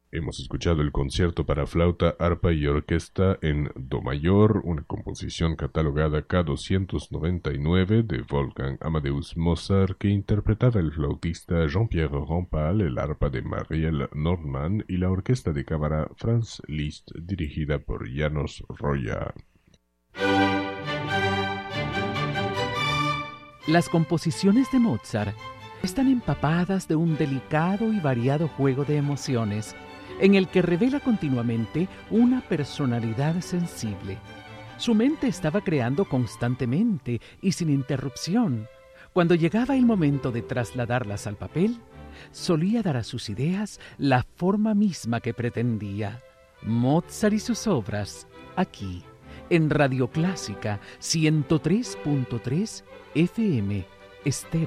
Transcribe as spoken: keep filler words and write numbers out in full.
Hemos escuchado el concierto para flauta, arpa y orquesta en do mayor, una composición catalogada K doscientos noventa y nueve de Wolfgang Amadeus Mozart, que interpretaba el flautista Jean-Pierre Rampal, el arpa de Marielle Nordmann y la orquesta de cámara Franz Liszt, dirigida por János Roya. Las composiciones de Mozart están empapadas de un delicado y variado juego de emociones, en el que revela continuamente una personalidad sensible. Su mente estaba creando constantemente y sin interrupción. Cuando llegaba el momento de trasladarlas al papel, solía dar a sus ideas la forma misma que pretendía. Mozart y sus obras, aquí, en Radio Clásica ciento tres punto tres F M, Estéreo.